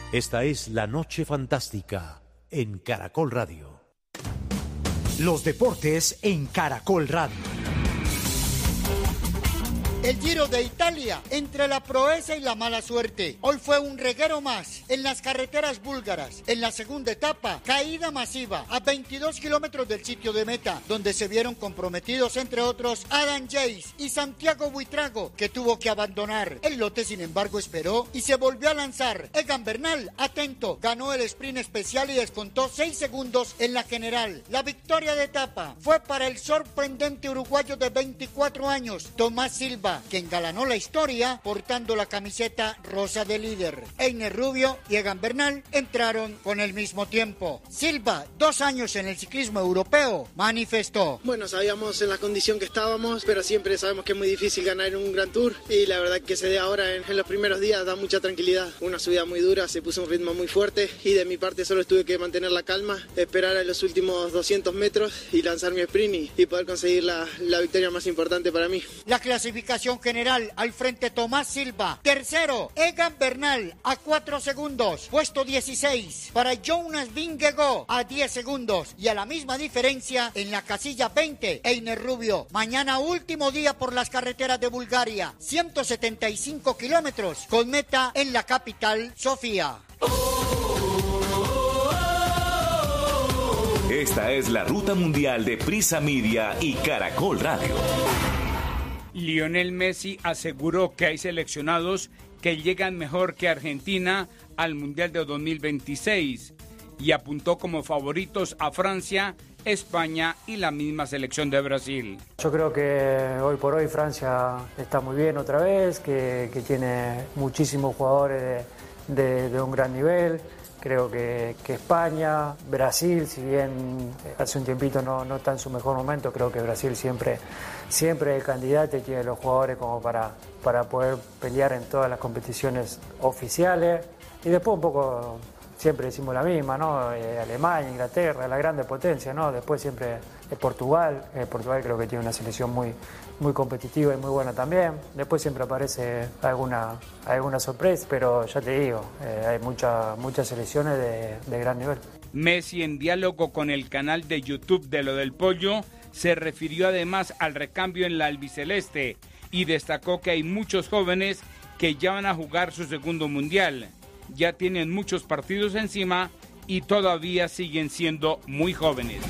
Esta es La Noche Fantástica en Caracol Radio. Los deportes en Caracol Radio. El Giro de Italia, entre la proeza y la mala suerte. Hoy fue un reguero más en las carreteras búlgaras. En la segunda etapa, caída masiva a 22 kilómetros del sitio de meta, donde se vieron comprometidos, entre otros, Adam Yates y Santiago Buitrago, que tuvo que abandonar. El lote, sin embargo, esperó y se volvió a lanzar. Egan Bernal, atento, ganó el sprint especial y descontó 6 segundos en la general. La victoria de etapa fue para el sorprendente uruguayo de 24 años, Tomás Silva, que engalanó la historia portando la camiseta rosa de líder. Einer Rubio y Egan Bernal entraron con el mismo tiempo. Silva, 2 años en el ciclismo europeo, manifestó: bueno, sabíamos en la condición que estábamos, pero siempre sabemos que es muy difícil ganar en un Gran Tour, y la verdad que se dé ahora en los primeros días da mucha tranquilidad. Una subida muy dura, se puso un ritmo muy fuerte y de mi parte solo tuve que mantener la calma, esperar a los últimos 200 metros y lanzar mi sprint y poder conseguir la victoria más importante para mí. La clasificación general: al frente Tomás Silva, tercero Egan Bernal a 4 segundos, puesto 16 para Jonas Vingegaard a 10 segundos y a la misma diferencia en la casilla 20 Einer Rubio. Mañana último día por las carreteras de Bulgaria, 175 kilómetros con meta en la capital, Sofía. Esta es la ruta mundial de Prisa Media y Caracol Radio. Lionel Messi aseguró que hay seleccionados que llegan mejor que Argentina al Mundial de 2026 y apuntó como favoritos a Francia, España y la misma selección de Brasil. Yo creo que hoy por hoy Francia está muy bien otra vez, que tiene muchísimos jugadores de un gran nivel. Creo que España, Brasil, si bien hace un tiempito no está en su mejor momento, creo que Brasil siempre es el candidato y tiene los jugadores como para poder pelear en todas las competiciones oficiales. Y después un poco, siempre decimos la misma, ¿no? Alemania, Inglaterra, la grande potencia, ¿no? Después siempre Portugal. Portugal creo que tiene una selección muy competitiva y muy buena también. Después siempre aparece alguna sorpresa, pero ya te digo, hay muchas selecciones de gran nivel. Messi, en diálogo con el canal de YouTube de Lo del Pollo, se refirió además al recambio en la albiceleste y destacó que hay muchos jóvenes que ya van a jugar su segundo mundial. Ya tienen muchos partidos encima y todavía siguen siendo muy jóvenes.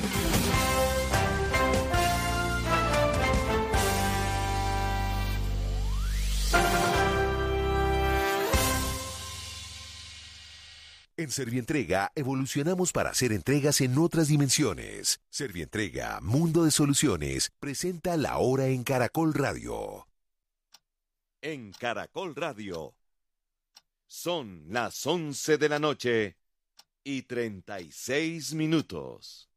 En Servientrega evolucionamos para hacer entregas en otras dimensiones. Servientrega, Mundo de Soluciones, presenta La Hora en Caracol Radio. En Caracol Radio son las 11 de la noche y 36 minutos.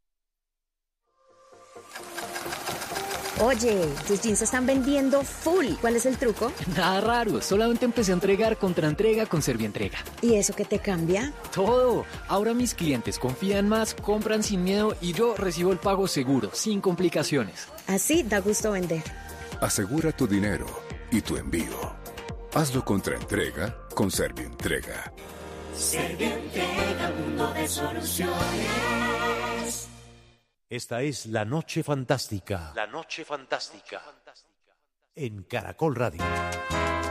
Oye, tus jeans se están vendiendo full. ¿Cuál es el truco? Nada raro, solamente empecé a entregar contraentrega con Servientrega. ¿Y eso qué te cambia? Todo. Ahora mis clientes confían más, compran sin miedo y yo recibo el pago seguro, sin complicaciones. Así da gusto vender. Asegura tu dinero y tu envío. Hazlo contraentrega con Servientrega. Servientrega, mundo de soluciones. Esta es La Noche Fantástica. La Noche Fantástica. En Caracol Radio.